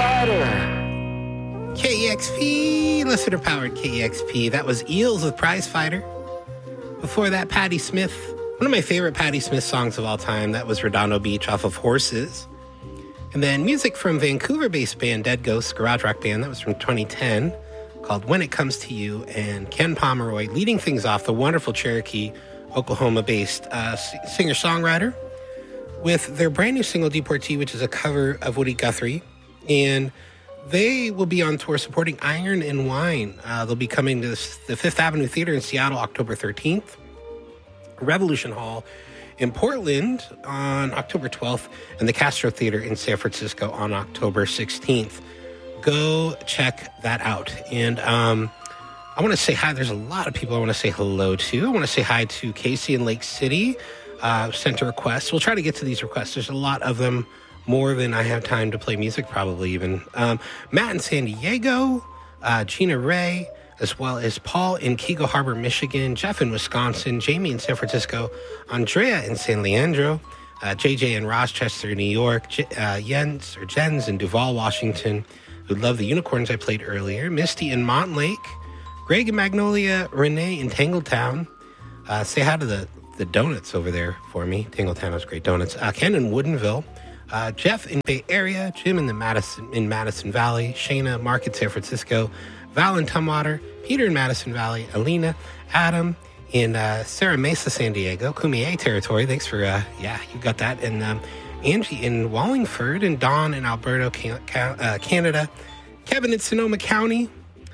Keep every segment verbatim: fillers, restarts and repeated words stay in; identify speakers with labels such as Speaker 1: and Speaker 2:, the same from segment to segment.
Speaker 1: Fighter.
Speaker 2: K E X P, listener-powered K E X P. That was Eels with Prize Fighter. Before that, Patti Smith. One of my favorite Patti Smith songs of all time. That was Redondo Beach off of Horses. And then music from Vancouver-based band Dead Ghosts, garage rock band. That was from twenty ten, called When It Comes to You. And Ken Pomeroy leading things off, the wonderful Cherokee, Oklahoma-based uh, singer-songwriter, with their brand new single, Deportee, which is a cover of Woody Guthrie. And they will be on tour supporting Iron and Wine. Uh, they'll be coming to the Fifth Avenue Theater in Seattle, October thirteenth. Revolution Hall in Portland on October twelfth, and the Castro Theater in San Francisco on October sixteenth. Go check that out. And um, I want to say hi. There's a lot of people I want to say hello to. I want to say hi to Casey in Lake City. Uh, sent a request. We'll try to get to these requests. There's a lot of them, more than I have time to play music, probably even. Um, Matt in San Diego, uh, Gina Ray, as well as Paul in Kego Harbor, Michigan, Jeff in Wisconsin, Jamie in San Francisco, Andrea in San Leandro, uh, J J in Rochester, New York, J- uh, Jens or Jens in Duval, Washington, who love the Unicorns I played earlier, Misty in Montlake, Greg in Magnolia, Renee in Tangletown. Uh, say hi to the, the donuts over there for me. Tangletown has great donuts. Uh, Ken in Woodinville, uh, Jeff in Bay Area, Jim in the Madison in Madison Valley, Shayna, Mark in San Francisco, Val in Tumwater, Peter in Madison Valley, Alina, Adam in uh, Serra Mesa, San Diego, Cumier territory. Thanks for, uh, yeah, you got that. And um, Angie in Wallingford, and Dawn in Alberta, Can- uh, Canada, Kevin in Sonoma County,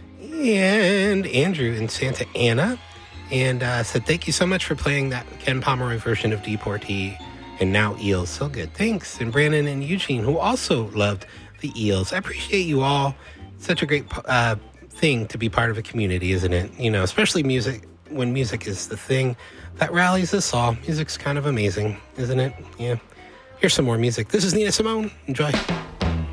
Speaker 2: and Andrew in Santa Ana. And uh, said, thank you so much for playing that Ken Pomeroy version of Deportee and now Eels. So good. Thanks. And Brandon and Eugene, who also loved the Eels. I appreciate you all. It's such a great uh, thing to be part of a community, isn't it? You know, especially music, when music is the thing that rallies us all. Music's kind of amazing, isn't it? Yeah. Here's some more music. This is Nina Simone. Enjoy.